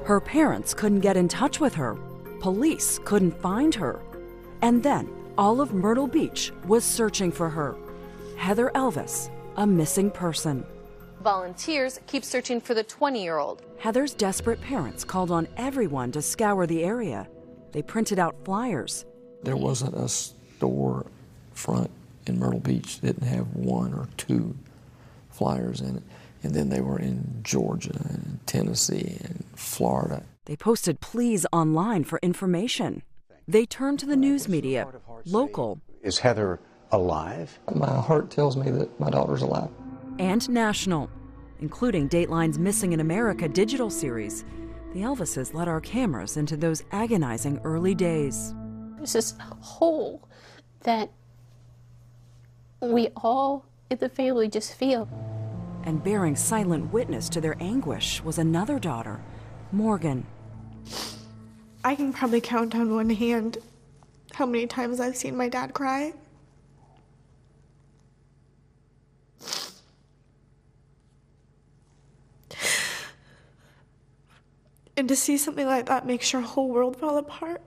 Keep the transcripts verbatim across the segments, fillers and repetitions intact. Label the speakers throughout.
Speaker 1: Her parents couldn't get in touch with her. Police couldn't find her. And then all of Myrtle Beach was searching for her. Heather Elvis, a missing person.
Speaker 2: Volunteers keep searching for the twenty-year-old.
Speaker 1: Heather's desperate parents called on everyone to scour the area. They printed out flyers.
Speaker 3: There wasn't a store front in Myrtle Beach that didn't have one or two flyers in it. And then they were in Georgia and Tennessee and Florida.
Speaker 1: They posted pleas online for information. They turned to the news media, local.
Speaker 4: Is Heather alive?
Speaker 3: My heart tells me that my daughter's alive.
Speaker 1: And national, including Dateline's Missing in America digital series. The Elvises let our cameras into those agonizing early days.
Speaker 5: There's this hole that we all in the family just feel.
Speaker 1: And bearing silent witness to their anguish was another daughter, Morgan.
Speaker 6: I can probably count on one hand how many times I've seen my dad cry. And to see something like that makes your whole world fall apart.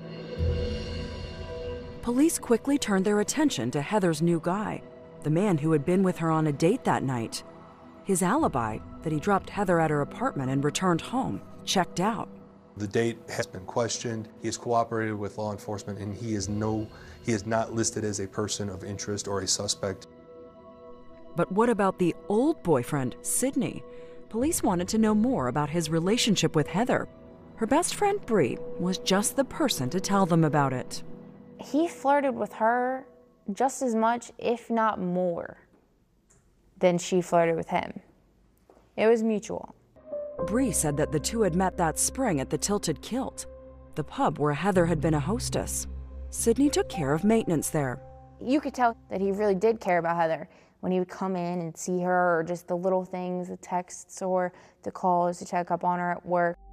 Speaker 1: Police quickly turned their attention to Heather's new guy, the man who had been with her on a date that night. His alibi, that he dropped Heather at her apartment and returned home, checked out.
Speaker 7: The date has been questioned. He has cooperated with law enforcement, and he is no, he is not listed as a person of interest or a suspect.
Speaker 1: But what about the old boyfriend, Sidney? Police wanted to know more about his relationship with Heather. Her best friend, Bree, was just the person to tell them about it.
Speaker 8: He flirted with her just as much, if not more, than she flirted with him. It was mutual.
Speaker 1: Bree said that the two had met that spring at the Tilted Kilt, the pub where Heather had been a hostess. Sidney took care of maintenance there.
Speaker 8: You could tell that he really did care about Heather when he would come in and see her, or just the little things, the texts or the calls to check up on her at work.